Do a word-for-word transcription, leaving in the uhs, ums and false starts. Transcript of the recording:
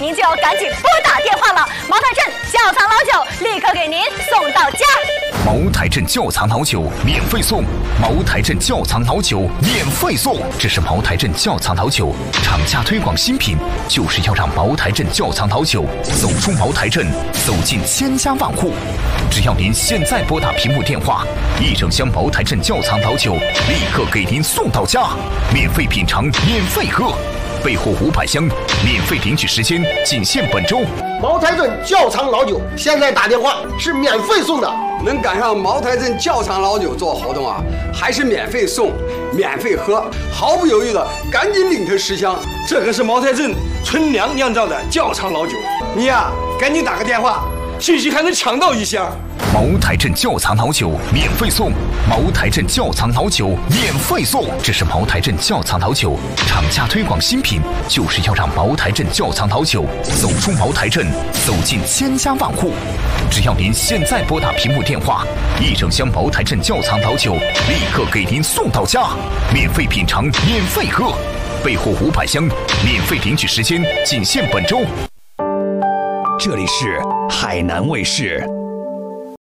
您就要赶紧拨打电话了。茅台镇窖藏老酒立刻给您送到家。 茅台镇窖藏老酒免费送，茅台镇窖藏老酒免费送。这是茅台镇窖藏老酒厂家推广新品，就是要让茅台镇窖藏老酒走出茅台镇，走进千家万户。只要您现在拨打屏幕电话，一整箱茅台镇窖藏老酒立刻给您送到家，免费品尝，免费喝。备货五百箱，免费领取时间仅限本周。 茅台镇窖藏老酒现在打电话是免费送的， 能赶上茅台镇窖藏老酒做活动啊，还是免费送、免费喝，毫不犹豫的赶紧领它十箱。 这可是茅台镇纯粮酿造的窖藏老酒，你呀赶紧打个电话，兴许还能抢到一箱。 茅台镇窖藏老酒免费送，茅台镇窖藏老酒免费送。这是茅台镇窖藏老酒厂家推广新品，就是要让茅台镇窖藏老酒走出茅台镇，走进千家万户。只要您现在拨打屏幕电话，一整箱茅台镇窖藏老酒立刻给您送到家，免费品尝，免费喝。备货五百箱，免费领取时间仅限本周。 这里是海南卫视。